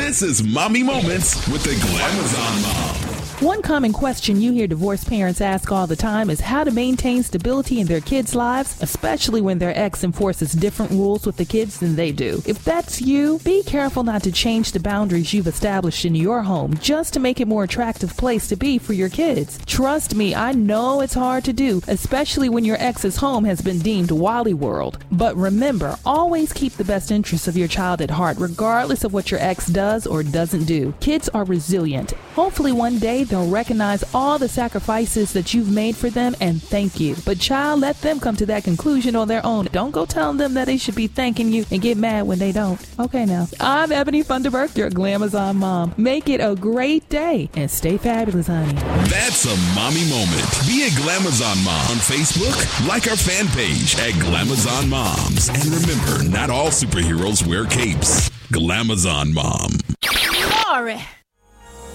This is Mommy Moments with the Glamazon Mom. One common question you hear divorced parents ask all the time is how to maintain stability in their kids' lives, especially when their ex enforces different rules with the kids than they do. If that's you, be careful not to change the boundaries you've established in your home just to make it a more attractive place to be for your kids. Trust me, I know it's hard to do, especially when your ex's home has been deemed Wally World. But remember, always keep the best interests of your child at heart, regardless of what your ex does or doesn't do. Kids are resilient. Hopefully one day they'll recognize all the sacrifices that you've made for them and thank you. But child, let them come to that conclusion on their own. Don't go telling them that they should be thanking you and get mad when they don't. Okay now. I'm Ebony Funderburk, your Glamazon mom. Make it a great day and stay fabulous, honey. That's a mommy moment. Be a Glamazon mom on Facebook. Like our fan page at Glamazon Moms. And remember, not all superheroes wear capes. Glamazon Mom. Sorry.